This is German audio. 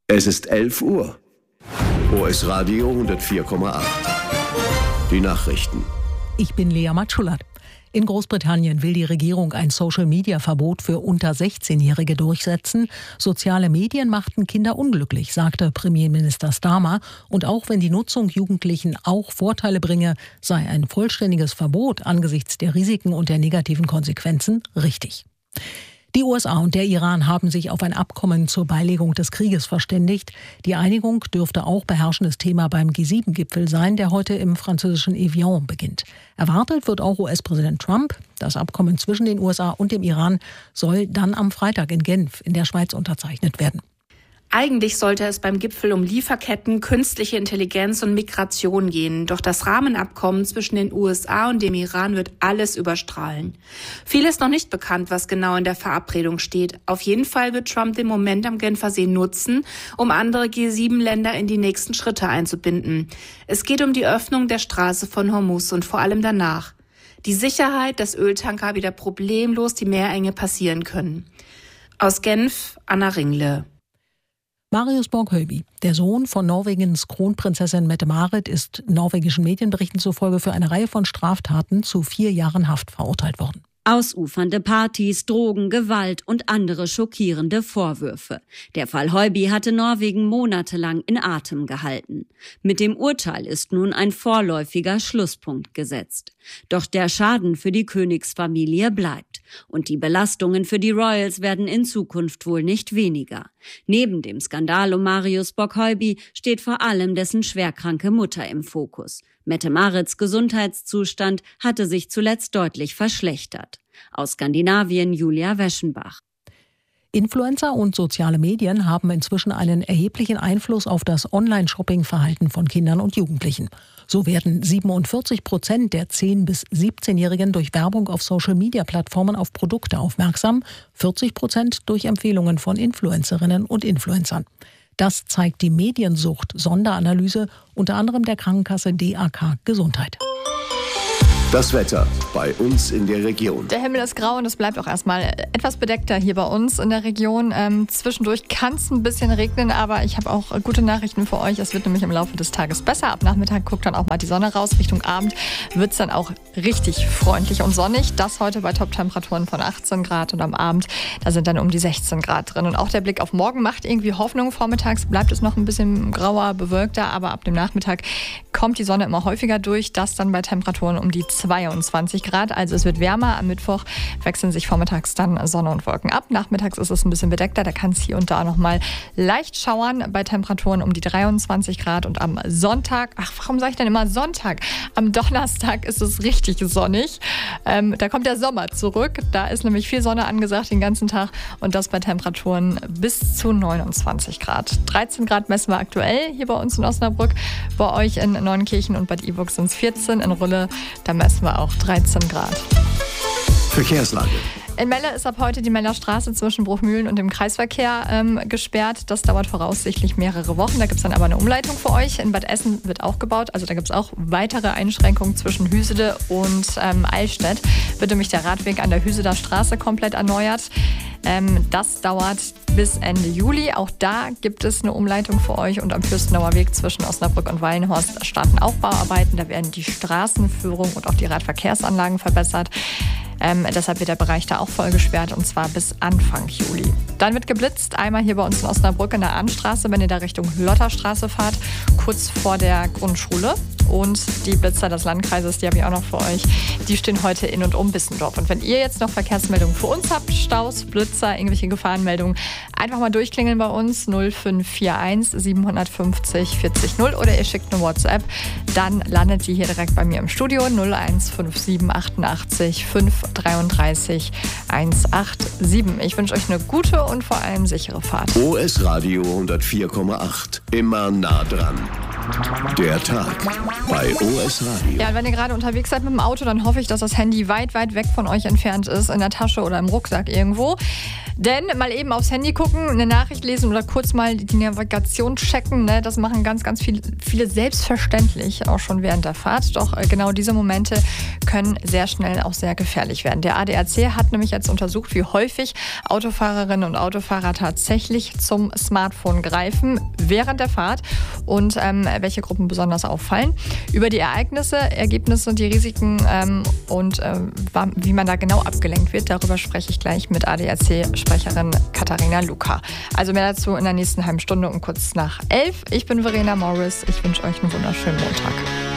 Es ist 11 Uhr. OS Radio 104,8. Die Nachrichten. Ich bin Lea Matschulat. In Großbritannien will die Regierung ein Social-Media-Verbot für unter 16-Jährige durchsetzen. Soziale Medien machten Kinder unglücklich, sagte Premierminister Starmer. Und auch wenn die Nutzung Jugendlichen auch Vorteile bringe, sei ein vollständiges Verbot angesichts der Risiken und der negativen Konsequenzen richtig. Die USA und der Iran haben sich auf ein Abkommen zur Beilegung des Krieges verständigt. Die Einigung dürfte auch beherrschendes Thema beim G7-Gipfel sein, der heute im französischen Evian beginnt. Erwartet wird auch US-Präsident Trump. Das Abkommen zwischen den USA und dem Iran soll dann am Freitag in Genf in der Schweiz unterzeichnet werden. Eigentlich sollte es beim Gipfel um Lieferketten, künstliche Intelligenz und Migration gehen. Doch das Rahmenabkommen zwischen den USA und dem Iran wird alles überstrahlen. Viel ist noch nicht bekannt, was genau in der Verabredung steht. Auf jeden Fall wird Trump den Moment am Genfersee nutzen, um andere G7-Länder in die nächsten Schritte einzubinden. Es geht um die Öffnung der Straße von Hormuz und vor allem danach. Die Sicherheit, dass Öltanker wieder problemlos die Meerenge passieren können. Aus Genf, Anna Ringle. Marius Borg-Hölby, der Sohn von Norwegens Kronprinzessin Mette-Marit, ist norwegischen Medienberichten zufolge für eine Reihe von Straftaten zu 4 Jahren Haft verurteilt worden. Ausufernde Partys, Drogen, Gewalt und andere schockierende Vorwürfe. Der Fall Hölby hatte Norwegen monatelang in Atem gehalten. Mit dem Urteil ist nun ein vorläufiger Schlusspunkt gesetzt. Doch der Schaden für die Königsfamilie bleibt. Und die Belastungen für die Royals werden in Zukunft wohl nicht weniger. Neben dem Skandal um Marius Borg-Hölby steht vor allem dessen schwerkranke Mutter im Fokus. Mette-Marits Gesundheitszustand hatte sich zuletzt deutlich verschlechtert. Aus Skandinavien Julia Weschenbach. Influencer und soziale Medien haben inzwischen einen erheblichen Einfluss auf das Online-Shopping-Verhalten von Kindern und Jugendlichen. So werden 47% der 10- bis 17-Jährigen durch Werbung auf Social-Media-Plattformen auf Produkte aufmerksam, 40% durch Empfehlungen von Influencerinnen und Influencern. Das zeigt die Mediensucht-Sonderanalyse unter anderem der Krankenkasse DAK Gesundheit. Das Wetter bei uns in der Region. Der Himmel ist grau und es bleibt auch erstmal etwas bedeckter hier bei uns in der Region. Zwischendurch kann es ein bisschen regnen, aber ich habe auch gute Nachrichten für euch. Es wird nämlich im Laufe des Tages besser. Ab Nachmittag guckt dann auch mal die Sonne raus. Richtung Abend wird es dann auch richtig freundlich und sonnig. Das heute bei Top-Temperaturen von 18 Grad und am Abend, da sind dann um die 16 Grad drin. Und auch der Blick auf morgen macht irgendwie Hoffnung. Vormittags bleibt es noch ein bisschen grauer, bewölkter, aber ab dem Nachmittag kommt die Sonne immer häufiger durch. Das dann bei Temperaturen um die 22 Grad, also es wird wärmer. Am Mittwoch wechseln sich vormittags dann Sonne und Wolken ab. Nachmittags ist es ein bisschen bedeckter, da kann es hier und da noch mal leicht schauern bei Temperaturen um die 23 Grad. Und am Sonntag, warum sage ich denn immer Sonntag? Am Donnerstag ist es richtig sonnig. Da kommt der Sommer zurück. Da ist nämlich viel Sonne angesagt den ganzen Tag und das bei Temperaturen bis zu 29 Grad. 13 Grad messen wir aktuell hier bei uns in Osnabrück. Bei euch in Neunkirchen und Bad Iburg sind es 14. In Rulle, da messen wir auch 13 Grad. Verkehrslage. In Melle ist ab heute die Meller Straße zwischen Bruchmühlen und dem Kreisverkehr gesperrt. Das dauert voraussichtlich mehrere Wochen. Da gibt es dann aber eine Umleitung für euch. In Bad Essen wird auch gebaut. Also da gibt es auch weitere Einschränkungen zwischen Hüsede und Eielstedt. Wird nämlich der Radweg an der Hüseder Straße komplett erneuert. Das dauert bis Ende Juli. Auch da gibt es eine Umleitung für euch. Und am Fürstenauer Weg zwischen Osnabrück und Wallenhorst starten auch Bauarbeiten. Da werden die Straßenführung und auch die Radverkehrsanlagen verbessert. Deshalb wird der Bereich da auch voll gesperrt und zwar bis Anfang Juli. Dann wird geblitzt, einmal hier bei uns in Osnabrück in der Arnstraße, wenn ihr da Richtung Lotterstraße fahrt, kurz vor der Grundschule. Und die Blitzer des Landkreises, die habe ich auch noch für euch, die stehen heute in und um Bissendorf. Und wenn ihr jetzt noch Verkehrsmeldungen für uns habt, Staus, Blitzer, irgendwelche Gefahrenmeldungen, einfach mal durchklingeln bei uns 0541 750 40 0 oder ihr schickt eine WhatsApp, dann landet die hier direkt bei mir im Studio 0157 88 533 187. Ich wünsche euch eine gute und vor allem sichere Fahrt. OS Radio 104,8. Immer nah dran. Der Tag bei OS Radio. Ja, und wenn ihr gerade unterwegs seid mit dem Auto, dann hoffe ich, dass das Handy weit, weit weg von euch entfernt ist, in der Tasche oder im Rucksack irgendwo. Denn mal eben aufs Handy gucken, eine Nachricht lesen oder kurz mal die Navigation checken, ne, das machen ganz, ganz viele selbstverständlich, auch schon während der Fahrt. Doch genau diese Momente können sehr schnell auch sehr gefährlich werden. Der ADAC hat nämlich jetzt untersucht, wie häufig Autofahrerinnen und Autofahrer tatsächlich zum Smartphone greifen während der Fahrt und welche Gruppen besonders auffallen. Über die Ereignisse, Ergebnisse, die Risiken und wie man da genau abgelenkt wird, darüber spreche ich gleich mit ADAC-Sprecherin Katharina Luca. Also mehr dazu in der nächsten halben Stunde um kurz nach 11. Ich bin Verena Morris. Ich wünsche euch einen wunderschönen Montag.